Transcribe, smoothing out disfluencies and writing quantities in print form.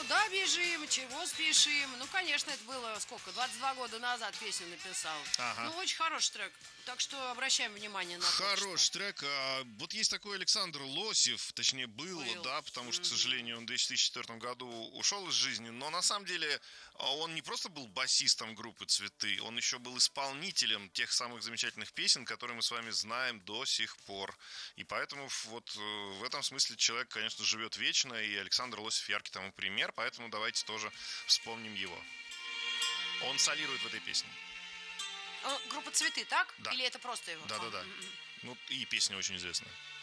Куда бежим, чего спешим. Ну, конечно, это было сколько? 22 года назад песню написал. Ага. Ну, очень хороший трек. Так что обращаем внимание на Хороший трек. Вот есть такой Александр Лосев, точнее был, да, потому что, к сожалению, он в 2004 году ушел из жизни. Но на самом деле он не просто был басистом группы «Цветы», он еще был исполнителем тех самых замечательных песен, которые мы с вами знаем до сих пор. И поэтому вот в этом смысле человек, конечно, живет вечно, и Александр Лосев яркий тому пример, поэтому давайте тоже вспомним его. Он солирует в этой песне. Группа «Цветы», так? Да. Или это просто его? Да. Ну, и песня очень известная.